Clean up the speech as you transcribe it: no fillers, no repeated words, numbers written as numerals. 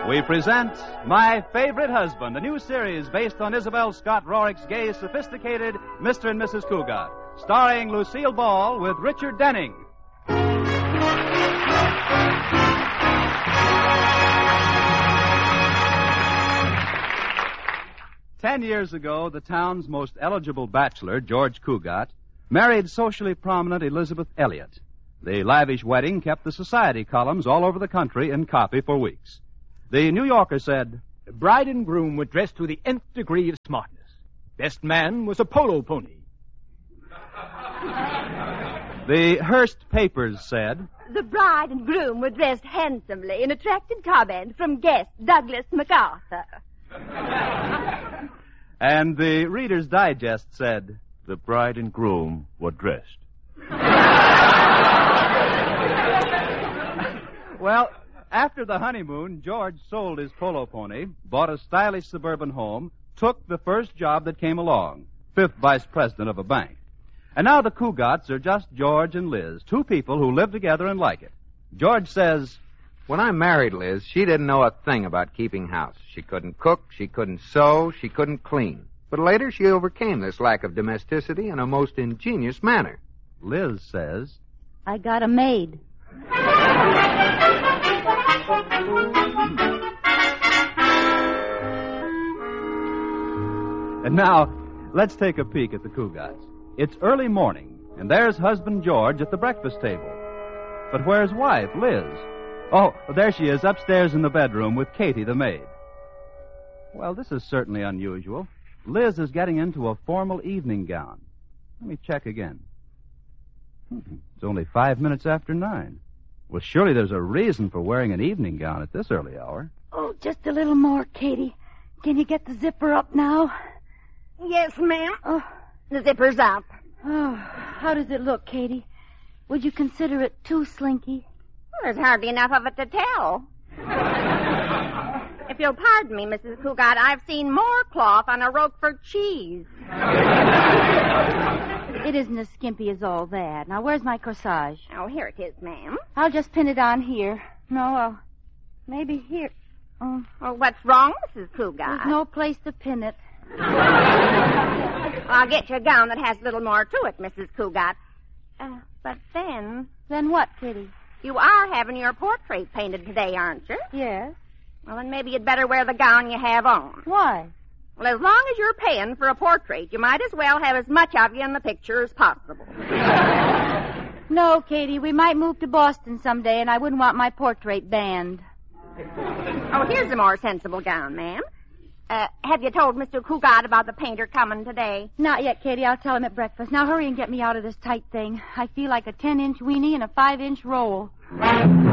We present My Favorite Husband, a new series based on Isabel Scott Rorick's gay, sophisticated Mr. and Mrs. Cougat, starring Lucille Ball with Richard Denning. 10 years ago, the town's most eligible bachelor, George Cougat, married socially prominent Elizabeth Elliott. The lavish wedding kept the society columns all over the country in copy for weeks. The New Yorker said, "Bride and groom were dressed to the nth degree of smartness. Best man was a polo pony." The Hearst papers said, "The bride and groom were dressed handsomely in attracted comment from guest Douglas MacArthur." And the Reader's Digest said, "The bride and groom were dressed." Well, after the honeymoon, George sold his polo pony, bought a stylish suburban home, took the first job that came along, 5th vice president of a bank. And now the Cougats are just George and Liz, two people who live together and like it. George says, "When I married Liz, she didn't know a thing about keeping house. She couldn't cook, she couldn't sew, she couldn't clean. But later she overcame this lack of domesticity in a most ingenious manner." Liz says, "I got a maid." And now, let's take a peek at the Cougats. It's early morning, and there's husband George at the breakfast table. But where's wife, Liz? Oh, there she is, upstairs in the bedroom with Katie, the maid. Well, this is certainly unusual. Liz is getting into a formal evening gown. Let me check again. It's only 5 minutes after 9. Well, surely there's a reason for wearing an evening gown at this early hour. Oh, just a little more, Katie. Can you get the zipper up now? Yes, ma'am. Oh, The zipper's up. oh, how does it look, Katie? Would you consider it too slinky? Well, there's hardly enough of it to tell. If you'll pardon me, Mrs. Cougat, I've seen more cloth on a Roquefort cheese. It isn't as skimpy as all that. Now, where's my corsage? Oh, here it is, ma'am. I'll just pin it on here. No, maybe here. Oh, Well, what's wrong, Mrs. Cougat? there's no place to pin it. I'll get you a gown that has a little more to it, Mrs. Cougat. But then, Then what, Kitty? you are having your portrait painted today, aren't you? Yes. Well, then maybe you'd better wear the gown you have on. Why? Well, as long as you're paying for a portrait, you might as well have as much of you in the picture as possible. No, Katie, we might move to Boston someday, and I wouldn't want my portrait banned. Oh, here's a more sensible gown, ma'am. Have you told Mr. Cougat about the painter coming today? Not yet, Katie. I'll tell him at breakfast. Now hurry and get me out of this tight thing. I feel like a 10-inch weenie in a 5-inch roll.